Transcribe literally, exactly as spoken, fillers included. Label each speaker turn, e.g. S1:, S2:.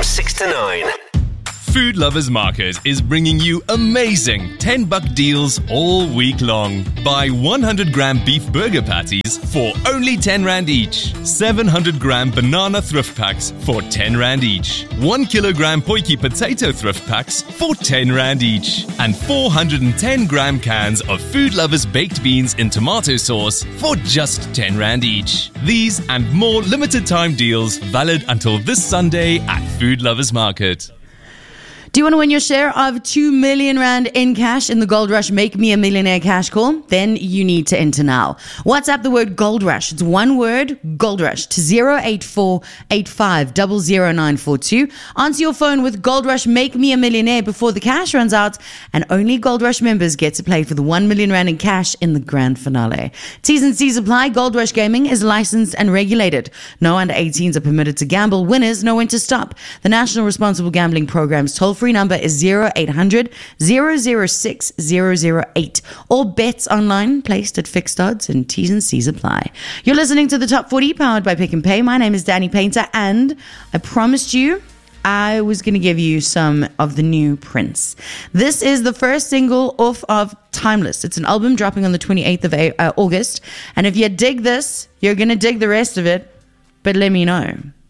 S1: six to nine.
S2: Food Lovers Market is bringing you amazing ten buck deals all week long. Buy one hundred gram beef burger patties for only ten rand each. seven hundred gram banana thrift packs for ten rand each. one kilogram Potjie potato thrift packs for ten rand each. And four hundred ten gram cans of Food Lovers baked beans in tomato sauce for just ten rand each. These and more limited time deals valid until this Sunday at Food Lovers Market.
S3: Do you want to win your share of two million rand in cash in the Gold Rush Make Me a Millionaire cash call? Then you need to enter now. WhatsApp the word Gold Rush. It's one word, Gold Rush, to zero eight four eight five zero zero nine four two. Answer your phone with Gold Rush Make Me a Millionaire before the cash runs out, and only Gold Rush members get to play for the one million rand in cash in the grand finale. T's and C's apply. Gold Rush Gaming is licensed and regulated. No under eighteens are permitted to gamble. Winners know when to stop. The National Responsible Gambling Program's toll-free number is zero eight hundred zero zero six zero zero eight. All bets online placed at fixed odds, and T's and C's apply. You're listening to the Top forty powered by Pick and Pay. My name is Danny Painter, and I promised you I was going to give you some of the new Prince. This is the first single off of Timeless. It's an album dropping on the twenty-eighth of August, and if you dig this, you're going to dig the rest of it, but let me know.